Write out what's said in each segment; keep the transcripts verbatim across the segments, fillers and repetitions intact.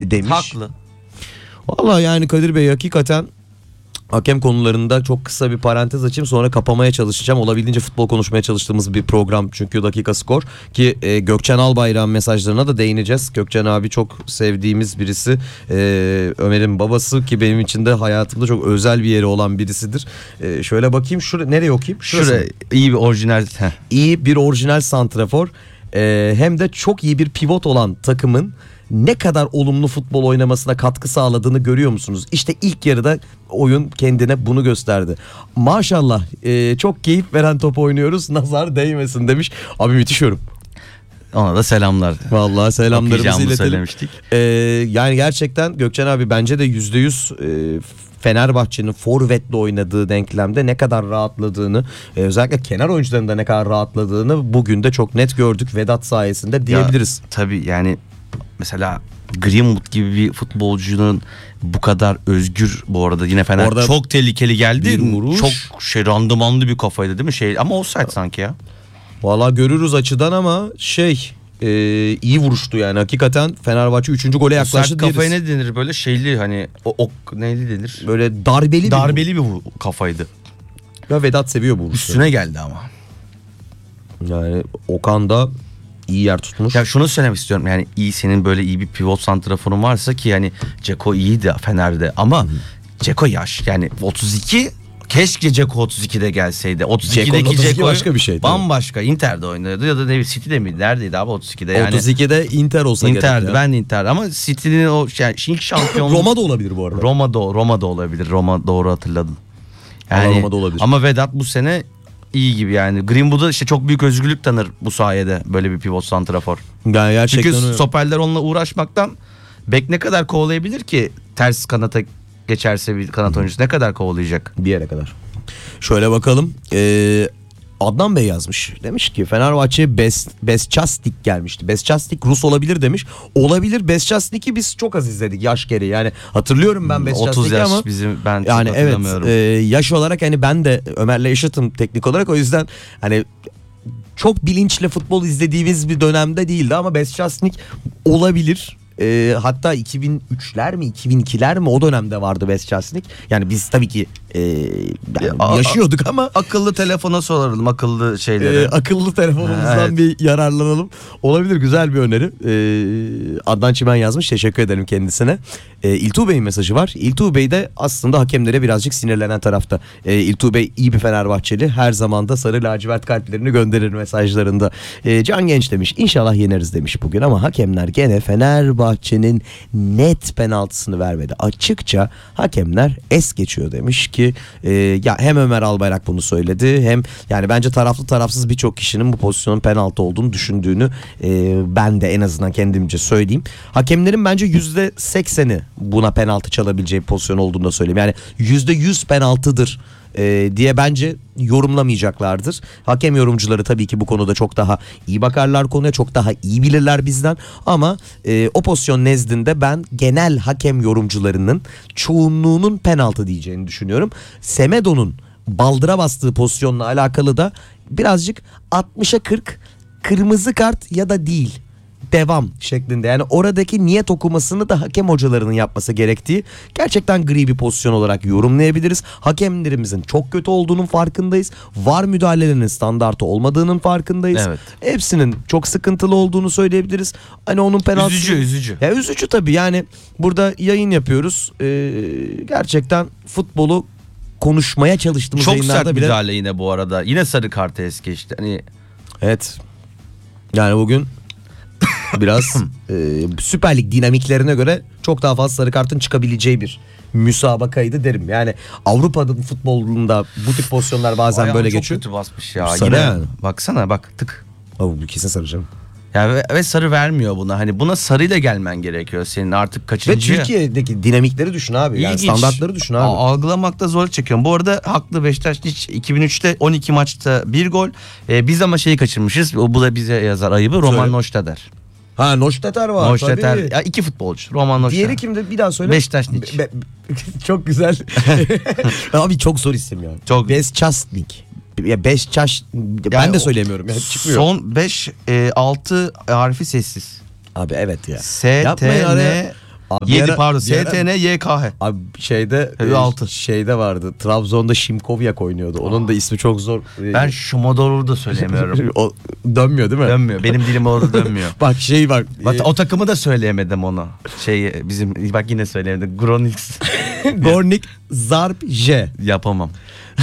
demiş. Haklı. Vallahi yani Kadir Bey hakikaten hakem konularında çok kısa bir parantez açayım, sonra kapamaya çalışacağım. Olabildiğince futbol konuşmaya çalıştığımız bir program çünkü Dakika Skor ki e, Gökçen Albayrak'ın mesajlarına da değineceğiz. Gökçen abi çok sevdiğimiz birisi, e, Ömer'in babası ki benim için de hayatımda çok özel bir yeri olan birisidir. E, şöyle bakayım, şuraya nereye okuyayım? Şurası Şuraya mı? iyi bir orijinal. Heh. İyi bir orijinal santrafor, e, hem de çok iyi bir pivot olan takımın ne kadar olumlu futbol oynamasına katkı sağladığını görüyor musunuz? İşte ilk yarıda oyun kendine bunu gösterdi. Maşallah e, çok keyif veren top oynuyoruz, nazar değmesin demiş. Abi müthiş yorum. Ona da selamlar. Vallahi selamlarımızı iletelim. Söylemiştik. Ee, yani gerçekten Gökçen abi bence de yüzde yüz e, Fenerbahçe'nin forvetle oynadığı denklemde ne kadar rahatladığını, e, özellikle kenar oyuncularının da ne kadar rahatladığını bugün de çok net gördük Vedat sayesinde diyebiliriz. Ya, tabii yani mesela Greenwood gibi bir futbolcunun bu kadar özgür, bu arada yine Fener Orada çok tehlikeli geldi. bir vuruş. Çok şey randımanlı bir kafaydı değil mi? Şey ama offside sanki ya. Valla görürüz açıdan ama şey e, iyi vuruştu yani hakikaten. Fenerbahçe üçüncü gole yaklaştı. Sert kafaya ne denir böyle şeyli, hani o ok neyli denir? Böyle darbeli, Darbeli bir vur- kafaydı. Ya Vedat seviyor bu vuruşu. Üstüne geldi ama. Yani Okan da iyi yer tutmuş. Ya şunu söylemek istiyorum, yani iyi, senin böyle iyi bir pivot santraforun varsa ki yani Ceko iyiydi Fener'de ama Ceko yaş yani otuz iki, keşke Ceko otuz ikide gelseydi. otuz ikideki Ceko başka bir şey. Bambaşka. Inter'de oynadı ya da ne, City'de miydi? Neredeydi abi otuz ikide yani? otuz ikide Inter olsa Inter'di. gerek. Ben de Inter ama City'nin o yani ilk şampiyonluğu Roma'da olabilir bu arada. Roma'da Roma'da olabilir. Roma, doğru hatırladın. Ama Yani Roma'da olabilir. ama Vedat bu sene iyi gibi yani. Greenwood'a işte çok büyük özgürlük tanır bu sayede, böyle bir pivot santrafor. Yani gerçekten Çünkü öyle. stoperler onunla uğraşmaktan, bek ne kadar kovalayabilir ki, ters kanata geçerse bir kanat oyuncusu ne kadar kovalayacak? Bir yere kadar. Şöyle bakalım. Ee, Adnan Bey yazmış. Demiş ki Fenerbahçe'ye Bes, Besçastik gelmişti. Besçastik Rus olabilir demiş. Olabilir. Besçastik'i biz çok az izledik yaş gereği. Yani hatırlıyorum ben Besçastik'i otuz yaş ama bizim, ben yani çok evet, hatırlamıyorum. e, yaş olarak hani ben de Ömer'le yaşıtım teknik olarak, o yüzden hani çok bilinçli futbol izlediğimiz bir dönemde değildi ama Besçastik olabilir. E, hatta iki bin üçler mi iki bin ikiler mi o dönemde vardı Besçastik. Yani biz tabii ki e, yani Ya, yaşıyorduk ama akıllı telefona soralım, akıllı şeyleri. e, akıllı telefonumuzdan Evet. bir yararlanalım. Olabilir, güzel bir öneri. E, Adnan Çimen yazmış, teşekkür ederim kendisine. E, İltuğ Bey'in mesajı var. İltuğ Bey de aslında hakemlere birazcık sinirlenen tarafta. E, İltuğ Bey iyi bir Fenerbahçeli, her zaman da sarı lacivert kalplerini gönderir mesajlarında. E, Can Genç demiş inşallah yeneriz demiş bugün ama hakemler gene Fenerbahçe'nin net penaltısını vermedi. Açıkça hakemler es geçiyor demiş ki e, ya hem Ömer Albayrak bunu söyledi, hem yani bence taraflı tarafsız birçok kişinin bu pozisyonun penaltı olduğunu düşündüğünü e, ben de en azından kendimce söyleyeyim. Hakemlerin bence yüzde sekseni buna penaltı çalabileceği pozisyon olduğunu da söyleyeyim. Yani yüzde yüz penaltıdır e, diye bence yorumlamayacaklardır. Hakem yorumcuları tabii ki bu konuda çok daha iyi bakarlar konuya, çok daha iyi bilirler bizden ama e, o pozisyon nezdinde ben genel hakem yorumcularının çoğunluğunun penaltı diyeceğini düşünüyorum. Semedo'nun baldıra bastığı pozisyonla alakalı da birazcık altmışa kırk kırmızı kart ya da değil, devam şeklinde, yani oradaki niyet okumasını da hakem hocalarının yapması gerektiği gerçekten gri bir pozisyon olarak yorumlayabiliriz. Hakemlerimizin çok kötü olduğunun farkındayız. V A R müdahalelerinin standartı olmadığının farkındayız. Evet. Hepsinin çok sıkıntılı olduğunu söyleyebiliriz. Hani onun penaltısı... Üzücü, üzücü. Ya üzücü tabii, yani burada yayın yapıyoruz. Ee, gerçekten futbolu konuşmaya çalıştığımız Çok yayınlarda sert bile... müdahale yine bu arada. Yine sarı kartı es geçti. Hani Evet. Yani bugün biraz e, Süper Lig dinamiklerine göre çok daha fazla sarı kartın çıkabileceği bir müsabakaydı derim. Yani Avrupa'nın futbolunda bu tip pozisyonlar bazen ayağım böyle çok geçiyor. kötü basmış ya. Sarı Yine yani. baksana bak, tık. Oh, bu kesin sarı canım. Ya ve, ve sarı vermiyor buna. Hani buna sarıyla gelmen gerekiyor senin artık Ve kaçıncı. Türkiye'deki dinamikleri düşün abi. Yani İlginç. standartları düşün abi. A- algılamakta zor çekiyorum. Bu arada haklı Beşiktaş, hiç iki bin üçte on iki maçta bir gol. Ee, biz ama şeyi kaçırmışız. O, bu da bize yazar ayıbı. Roman Söyle. Noştader. Ha, Noşteter var Noştader. tabii. Ya iki futbolcu. Roman Noştader. Diğeri kimdi? Bir daha söyle. Beşiktaşnik. Be- be- çok güzel. Abi çok zor isim ya. Çok. Besçasnik. Ya Beşçaş, ben Yani de o- söyleyemiyorum. Yani çıkmıyor. Son beş altı harfi sessiz. Abi evet ya. S, Yapmayın T, araya. N, Abi bir yedi ara- pardon. bir ara- S T N Y K H. Abi şeyde Tabii e, altı. şeyde vardı. Trabzon'da Şimkovyak oynuyordu. Onun da ismi çok zor. Ben Şomodor'u da söyleyemiyorum. o dönmüyor değil mi? Dönmüyor. Benim dilim orada dönmüyor. Bak şey bak. Bak, e, o takımı da söyleyemedim onu. Şey bizim bak yine söyleyemedim. Gronix Gornik Zarp J. yapamam.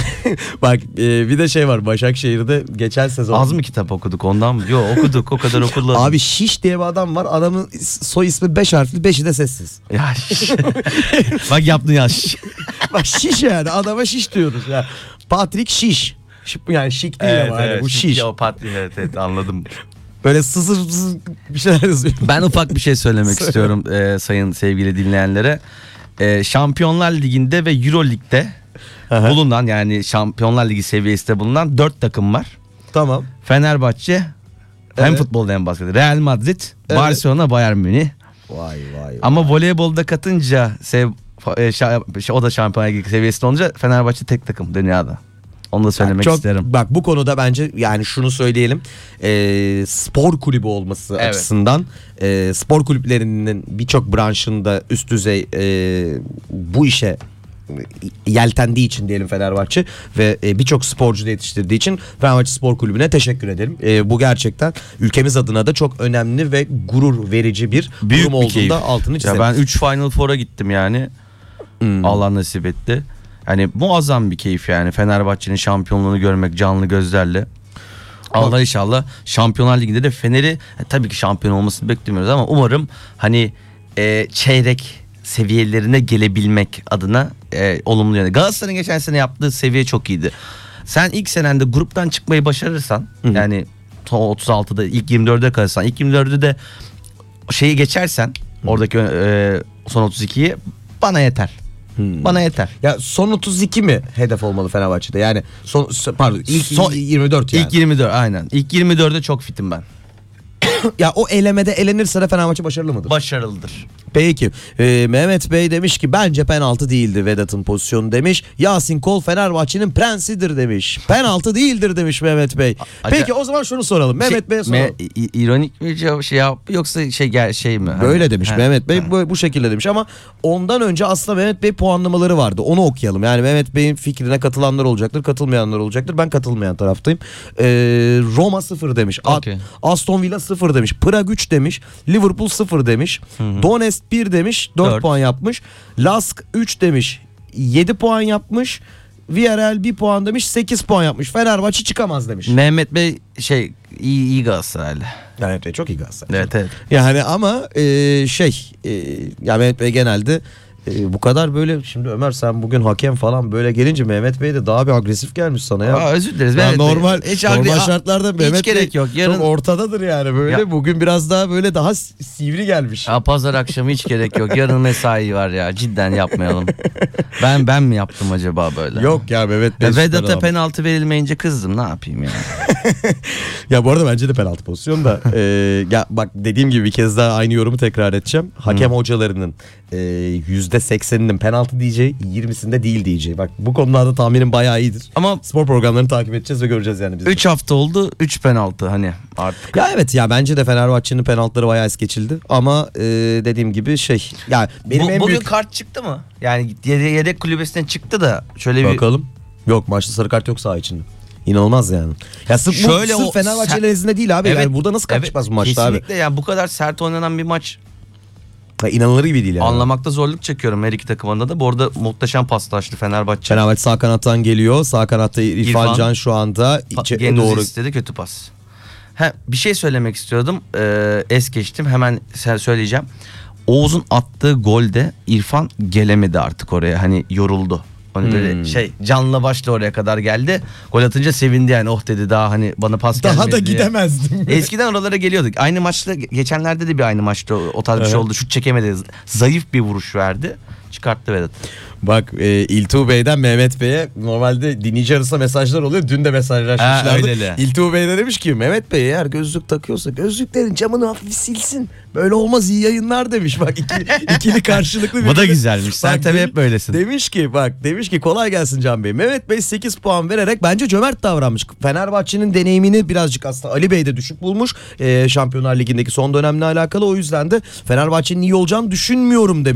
Bak e, bir de şey var Başakşehir'de geçen sezon. Az mı kitap okuduk ondan mı? Yok okuduk o kadar okuduk. Abi Şiş diye bir adam var. Adamın is- soy ismi beş harfli, beşi de sessiz. Ya şş. Bak yaptın ya. şş. Bak Şiş yani adama Şiş diyoruz ya. Patrick Şiş. Şi- Yani şik değil ama hani bu Şiş. O patli evet, evet anladım. Böyle sızır sızır bir şeyler yazıyor. Ben ufak bir şey söylemek Söyle. istiyorum e, sayın sevgili dinleyenlere. E, Şampiyonlar Ligi'nde ve Euro Lig'de Aha. bulunan yani Şampiyonlar Ligi seviyesinde bulunan dört takım var. Tamam. Fenerbahçe hem Evet. futbolda hem basketbolda. Real Madrid, Evet. Barcelona, Bayern Münih. Vay vay vay. Ama voleybolda katınca sev, e, şa- şey, o da Şampiyonlar Ligi seviyesinde olunca Fenerbahçe tek takım dünyada. Onu da söylemek Çok- isterim. Bak bu konuda bence yani şunu söyleyelim. Ee, spor kulübü olması Evet. açısından e, spor kulüplerinin birçok branşında üst düzey e, bu işe yeltendiği için diyelim Fenerbahçe ve e, birçok sporcu da yetiştirdiği için Fenerbahçe Spor Kulübü'ne teşekkür edelim. E, bu gerçekten ülkemiz adına da çok önemli ve gurur verici bir Büyük durum bir olduğunda keyif. altını çizelim. Ya ben üç Final Four'a gittim yani. Hmm. Allah nasip etti. Yani muazzam bir keyif yani Fenerbahçe'nin şampiyonluğunu görmek canlı gözlerle. Allah inşallah Şampiyonlar Ligi'nde de Fener'i e, tabii ki şampiyon olmasını beklemiyoruz ama umarım hani e, çeyrek seviyelerine gelebilmek adına e, olumlu yönde. Galatasaray'ın geçen sene yaptığı seviye çok iyiydi. Sen ilk senende gruptan çıkmayı başarırsan Hı hı. yani otuz altıda ilk yirmi dörde kalırsan ilk yirmi dördü de şeyi geçersen oradaki e, son otuz ikiyi bana yeter. Hmm. Bana yeter. Ya son otuz iki mi hedef olmalı Fenerbahçe'de? Yani son pardon ilk Son- yirmi dört yani. İlk yirmi dört aynen. İlk yirmi dörde çok fitim ben. Ya o elemede elenirse de Fenerbahçe başarılı mıdır? Başarılıdır. Peki e, Mehmet Bey demiş ki bence penaltı değildi Vedat'ın pozisyonu demiş. Yasin Kol Fenerbahçe'nin prensidir demiş. Penaltı değildir demiş Mehmet Bey. Acayip- Peki o zaman şunu soralım. Mehmet Bey'e soralım. Me- i- ironik bir cevap şey yap yoksa şey gel şey mi? Hani- Böyle demiş Ha, Mehmet Bey ha. bu, bu şekilde demiş ama ondan önce aslında Mehmet Bey puanlamaları vardı. Onu okuyalım. Yani Mehmet Bey'in fikrine katılanlar olacaktır, katılmayanlar olacaktır. Ben katılmayan taraftayım. Ee, Roma sıfır demiş. A- Okey. Aston Villa sıfır demiş. Prag üç demiş. Liverpool sıfır demiş. Donetsk bir demiş. dört Dört. puan yapmış. Lask üç demiş. yedi puan yapmış. Villarreal bir puan demiş. sekiz puan yapmış. Fenerbahçe çıkamaz demiş. Mehmet Bey şey iyi iyi Galatasaraylı. Mehmet Bey çok iyi Galatasaray. Evet evet. Yani ama e, şey e, ya Mehmet Bey genelde e, bu kadar böyle şimdi Ömer sen bugün hakem falan böyle gelince Mehmet Bey de daha bir agresif gelmiş sana ya. Aa, özür dileriz. Ya Mehmet Bey. normal Hiç normal agre- şartlarda hiç Mehmet gerek Bey yok. Yarın- çok ortadadır yani böyle. Ya- Bugün biraz daha böyle daha s- sivri gelmiş. Ya pazar akşamı hiç gerek yok. Yarın mesai var ya. Cidden yapmayalım. Ben ben mi yaptım acaba böyle? Yok ya Mehmet Bey. Ya süper Vedat'a adam. penaltı verilmeyince kızdım. Ne yapayım ya? Ya bu arada bence de penaltı pozisyonu da e, ya bak dediğim gibi bir kez daha aynı yorumu tekrar edeceğim. Hakem hocalarının e, yüzde sekseninin penaltı diyeceği, yirmisinde değil diyeceği. Bak bu konularda tahminim bayağı iyidir. Ama Spor programlarını takip edeceğiz ve göreceğiz yani biz. de. üç hafta oldu. üç penaltı hani artık. Ya evet ya bence de Fenerbahçe'nin penaltıları bayağı es geçildi. Ama e, dediğim gibi şey ya benim Bu- en bugün büyük... kart çıktı mı? Yani yedek, yedek kulübesinden çıktı da şöyle bir Bakalım. Yok maçta sarı kart yok saha içinde. İnanılmaz yani. Ya sırf Şöyle bu sırf o Fenerbahçe ser- nezdinde değil abi. Yani burada nasıl kart evet, çıkmaz bu maçta abi? kesinlikle yani bu kadar sert oynanan bir maç Ya inanılır gibi değil yani. anlamakta zorluk çekiyorum her iki takımında da. Bu arada muhteşem paslaştı Fenerbahçe. Fenerbahçe sağ kanattan geliyor. Sağ kanatta İrfan, İrfan. Can şu anda Pa- içe Gendüzi doğru. istedi, kötü pas. He, bir şey söylemek istiyordum. Ee, es geçtim. Hemen sen söyleyeceğim. Oğuz'un attığı golde İrfan gelemedi artık oraya. Hani yoruldu. Hani böyle Hmm. şey canla başla oraya kadar geldi. Gol atınca sevindi yani. Oh dedi daha hani bana pas Daha gelmedi da diye. gidemezdim. Eskiden oralara geliyorduk. Aynı maçta geçenlerde de bir aynı maçta o, o tarz bir şey Evet. oldu. Şut çekemedi. Zayıf bir vuruş verdi. çıkarttı Vedat. Bak e, İltuğ Bey'den Mehmet Bey'e normalde dinleyici arasında mesajlar oluyor. Dün de mesajlaşmışlardı. öyleli. İltuğ Bey de demiş ki Mehmet Bey eğer gözlük takıyorsa gözlüklerin camını hafif silsin. Böyle olmaz, iyi yayınlar demiş. Bak iki, ikili karşılıklı. Bu da birbirine- güzelmiş. Sen Bak, tabii demiş- hep böylesin. Demiş ki bak demiş ki kolay gelsin Can Bey. Mehmet Bey sekiz puan vererek bence cömert davranmış. Fenerbahçe'nin deneyimini birazcık aslında Ali Bey de düşük bulmuş. E, Şampiyonlar Ligi'ndeki son dönemle alakalı. O yüzden de Fenerbahçe'nin iyi olacağını düşünmüyorum demiş.